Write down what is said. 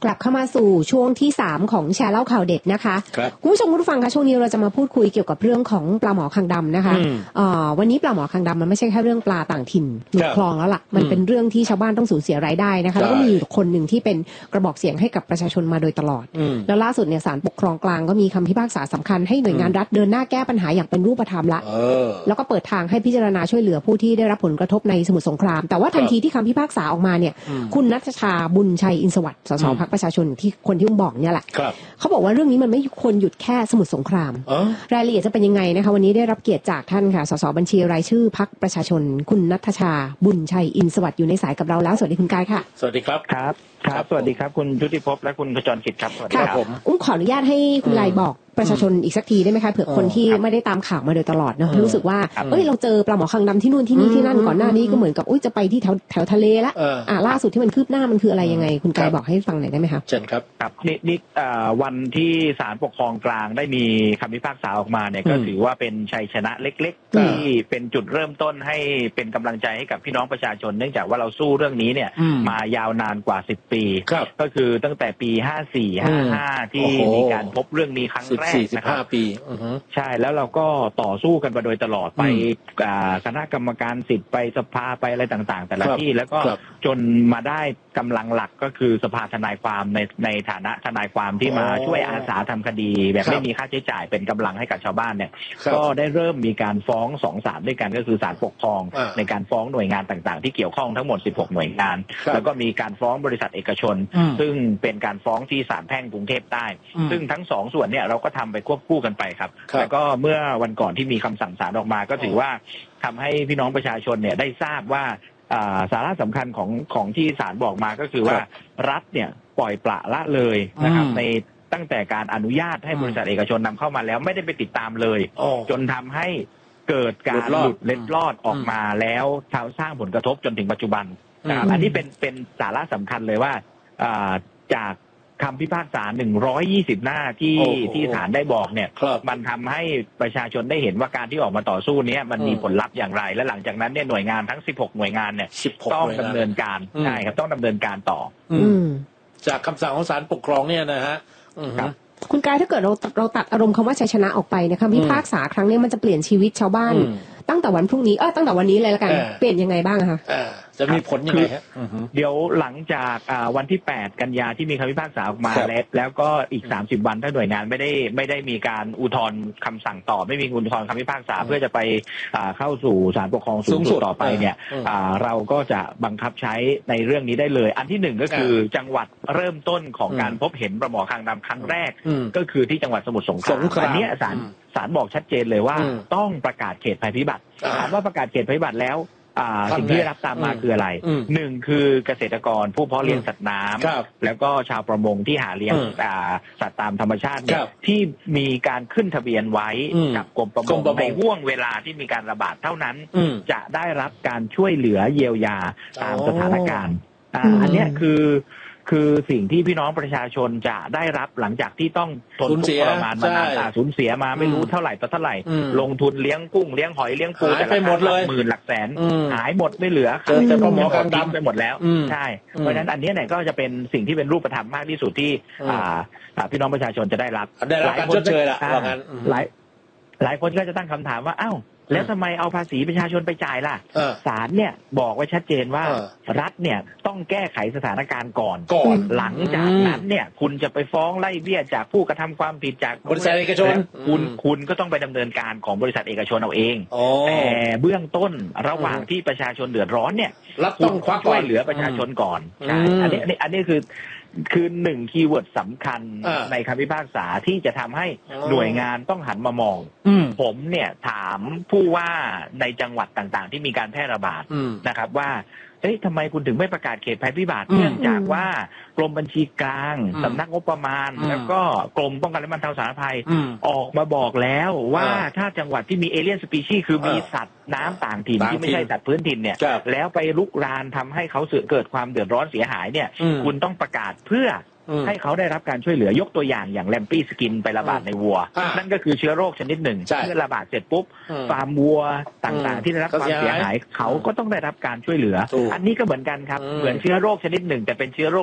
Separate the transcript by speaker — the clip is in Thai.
Speaker 1: กลับเข้ามาสู่ช่วงที่3ของแชร์เล่าข่าวเด็ดนะคะคุณผู้ชมคุณผู้ฟังคะช่วงนี้เราจะมาพูดคุยเกี่ยวกับเรื่องของปลาหมอคางดำนะคะวันนี้ปลาหมอคางดำมันไม่ใช่แค่เรื่องปลาต่างถิ่นหลุดคลองแล้วล่ะมันเป็นเรื่องที่ชาวบ้านต้องสูญเสียรายได้นะคะแล้วก็มีอยู่คนหนึ่งที่เป็นกระบอกเสียงให้กับประชาชนมาโดยตลอดแล้วล่าสุดเนี่ยศาลปกครองกลางก็มีคำพิพากษาสำคัญให้หน่วยงานรัฐเดินหน้าแก้ปัญหาอย่างเป็นรูปธรรมละแล้วก็เปิดทางให้พิจารณาช่วยเหลือผู้ที่ได้รับผลกระทบในสมุทรสงครามแต่ว่าทันทีที่คำพิพากษาออกมาเนี่ยคุณณัฐชาบุญชัยอินทร์สวัสดิ์สสพรรคประชาชนที่คนที่อุ้มบอกเนี่ยแหละเขาบอกว่าเรื่องนี้มันไม่ควรหยุดแค่สมุทรสงครามรายละเอียดจะเป็นยังไงนะคะวันนี้ได้รับเกียรติจากท่านค่ะสสบัญชีรายชื่อพรรคประชาชนคุณณัฐชาบุญชัยอินทร์สวัสดิ์อยู่ในสายกับเราแล้วสวัสดีคุณกายค่ะ
Speaker 2: สวัสดีครับครับสวัสดีครับคุณชุติภพและคุณขจรกิจครับสวัสดีครับ
Speaker 1: ผมอุ้มขออนุญาตให้คุณไลบอกประชาชนอีกสักทีได้ไหมคะเผื่อคนที่ไม่ได้ตามข่าวมาโดยตลอดเนาะรู้สึกว่าเราเจอปลาหมอคางดำที่นู่นที่นี่ที่นั่นก่อนหน้านี้ก็เหมือนกับจะไปที่แถวทะเลละล่าสุดที่มันคืบหน้ามันคืออะไรยังไงคุณกายบอกให้ฟังหน่อยได้ไหมคะ
Speaker 2: เชิญครับนี่วันที่ศาลปกครองกลางได้มีคำพิพากษาออกมาเนี่ยก็ถือว่าเป็นชัยชนะเล็กๆที่เป็นจุดเริ่มต้นให้เป็นกำลังใจให้กับพี่น้องประชาชนเนื่องจากว่าเราสู้เรื่องนี้เนี่ยมายาวนานกว่า10 ปีก็คือตั้งแต่ปี54 55ที่มีการพบเรื่องนี้ครั้งแรกนะครับ
Speaker 3: ปี
Speaker 2: ใช่แล้วเราก็ต่อสู้กันมาโดยตลอดไปคณะกรรมการสิทธิ์ไปสภาไปอะไรต่างๆแต่ละที่แล้วก็จนมาได้กำลังหลักก็คือสภาทนายความในฐานะทนายความที่มาช่วยอาสาทำคดีแบบไม่มีค่าใช้จ่ายเป็นกำลังให้กับชาวบ้านเนี่ยก็ได้เริ่มมีการฟ้อง2 ศาลด้วยกันก็คือศาลปกครองในการฟ้องหน่วยงานต่างๆที่เกี่ยวข้องทั้งหมด16 หน่วยงานแล้วก็มีการฟ้องบริษัทเอกชนซึ่งเป็นการฟ้องที่ศาลแพ่งกรุงเทพใต้ซึ่งทั้ง2 ส่วนเนี่ยเราก็ทำไปควบคู่กันไปครับแล้วก็เมื่อวันก่อนที่มีคำสั่งศาลออกมาก็ถือว่าทำให้พี่น้องประชาชนเนี่ยได้ทราบว่าสาระสำคัญของที่ศาลบอกมาก็คือว่ารัฐเนี่ยปล่อยปละละเลยนะครับในตั้งแต่การอนุญาตให้บริษัทเอกชนนำเข้ามาแล้วไม่ได้ไปติดตามเลยจนทำให้เกิดการหลุดเล็ดลอดออกมาแล้วสร้างผลกระทบจนถึงปัจจุบันนะครับอันนี้เป็นสาระสำคัญเลยว่าจากคำพิพากษา120 หน้าที่ศาลได้บอกเนี่ยมันทำให้ประชาชนได้เห็นว่าการที่ออกมาต่อสู้นี้มันมีผลลัพธ์อย่างไรและหลังจากนั้นเนี่ยหน่วยงานทั้ง16 หน่วยงานเนี่ยต้องดำเนินการใช่ครับต้องดำเนินการต่อ
Speaker 3: จากคำสั่งของศาลปกครองเนี่ยนะฮะ
Speaker 1: คุณกายถ้าเกิดเราตัดอารมณ์คำว่าชัยชนะออกไปนะคะพิพากษาครั้งนี้มันจะเปลี่ยนชีวิตชาวบ้านตั้งแต่วันพรุ่งนี้ตั้งแต่วันนี้เลยละกันเปลี่ยนยังไงบ้างคะ
Speaker 3: จะมีผลยังไงฮะ
Speaker 2: เดี๋ยวหลังจากวันที่8 กันยาที่มีคำพิพากษาออกมาแล้วก็อีก30 วันถ้าหน่วยงานไม่ได้มีการอุทธรณ์คำสั่งต่อไม่มีอุทธรณ์คำพิพากษาเพื่อจะไปเข้าสู่ศาลปกครองสูงสุดต่อไปเนี่ยเราก็จะบังคับใช้ในเรื่องนี้ได้เลยอันที่1ก็คือจังหวัดเริ่มต้นของการพบเห็นปลาหมอคางดำครั้งแรกก็คือที่จังหวัดสมุทรสงครามอันนี้ศาลบอกชัดเจนเลยว่าต้องประกาศเขตภัยพิบัติถามว่าประกาศเขตภัยพิบัติแล้วสิ่งที่ได้รับตามมาคืออะไร1คือเกษตรกรผู้เพาะเลี้ยงสัตว์น้ำแล้วก็ชาวประมงที่หาเลี้ยงสัตว์ตามธรรมชาติที่มีการขึ้นทะเบียนไว้กับกรมประมงในห่วงเวลาที่มีการระบาดเท่านั้นจะได้รับการช่วยเหลือเยียวยาตามสถานการณ์อันนี้คือสิ่งที่พี่น้องประชาชนจะได้รับหลังจากที่ต้องทนทุกข์ทรมานมานานสูญเสียมาไม่รู้เท่าไหร่ต่อเท่าไหร่ลงทุนเลี้ยงกุ้งเลี้ยงหอยเลี้ยงปูแต่
Speaker 3: ไปหมดเลย
Speaker 2: หมื่นหลักแสนหายหมดไม่เหลือขายแต่ปลาหมอคางดำไปหมดแล้วใช่เพราะฉะนั้นอันนี้เนี่ยก็จะเป็นสิ่งที่เป็นรูปธรรมมากที่สุดที่พี่น้องประชาชนจะได้รับ
Speaker 3: การชดเชยละ
Speaker 2: หลายคนก็จะตั้งคำถามว่าอ้าวแล้วทำไมเอาภาษีประชาชนไปจ่ายล่ะศาลเนี่ยบอกไว้ชัดเจนว่ารัฐเนี่ยต้องแก้ไขสถานการณ์ก่อนหลังจากนั้นเนี่ยคุณจะไปฟ้องไล่เบี้ยจากผู้กระทำความผิดจาก
Speaker 3: บริษัทเอกชน
Speaker 2: คุณก็ต้องไปดำเนินการของบริษัทเอกชนเอาเองแต่เบื้องต้นระหว่างที่ประชาชนเดือดร้อนเนี่ย
Speaker 3: รัฐต้องควัก
Speaker 2: ช่วยเหลือประชาชนก่อนใช่อันนี้คือ1คีย์เวิร์ดสำคัญในคำพิพากษาที่จะทำให้หน่วยงานต้องหันมามองผมเนี่ยถามผู้ว่าในจังหวัดต่างๆที่มีการแพร่ระบาดนะครับว่าทำไมคุณถึงไม่ประกาศเขตภัยพิบัติเนื่องจากว่ากรมบัญชีกลางสำนักงบประมาณแล้วก็กรมป้องกันและบรรเทาสาธารณภัยออกมาบอกแล้วว่าถ้าจังหวัดที่มีเอเลี่ยนสปีชีส์คือมีสัตว์น้ำต่างถิ่นที่ไม่ใช่สัตว์พื้นถิ่นเนี่ยแล้วไปลุกรานทำให้เขาเกิดความเดือดร้อนเสียหายเนี่ยคุณต้องประกาศเพื่อให้เขาได้รับการช่วยเหลือยกตัวอย่างแลมปี้สกินไประบาดในวัวนั่นก็คือเชื้อโรคชนิดหนึ่งเมื่อระบาดเสร็จปุ๊บฟาร์มวัวต่างๆที่ได้รับความเสียหายเขาก็ต้องได้รับการช่วยเหลืออันนี้ก็เหมือนกันครับเหมือนเชื้อโรคชนิดหนึ่งแต่เป็นเชื้อโรค